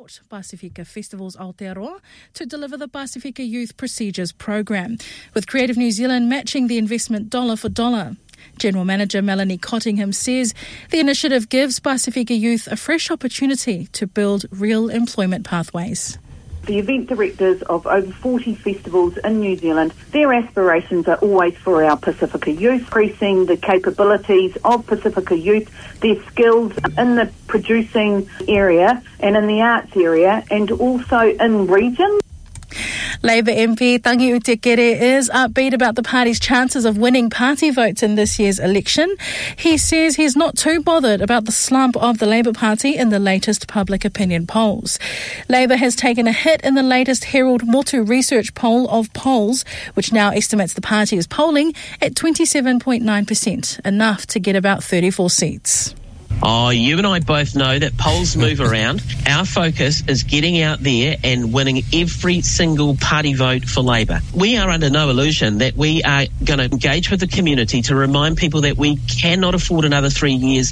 support Pasifika Festivals Aotearoa to deliver the Pasifika Youth Procedures Program, with Creative New Zealand matching the investment dollar for dollar. General Manager Melanie Cottingham says the initiative gives Pasifika youth a fresh opportunity to build real employment pathways. The event directors of over 40 festivals in New Zealand, their aspirations are always for our Pasifika youth, increasing the capabilities of Pasifika youth, their skills in the producing area and in the arts area, and also in region. Labour MP Tangi Utekere is upbeat about the party's chances of winning party votes in this year's election. He says he's not too bothered about the slump of the Labour Party in the latest public opinion polls. Labour has taken a hit in the latest Herald Motu research poll of polls, which now estimates the party is polling at 27.9%, enough to get about 34 seats. Oh, you and I both know that polls move around. Our focus is getting out there and winning every single party vote for Labour. We are under no illusion that we are going to engage with the community to remind people that we cannot afford another 3 years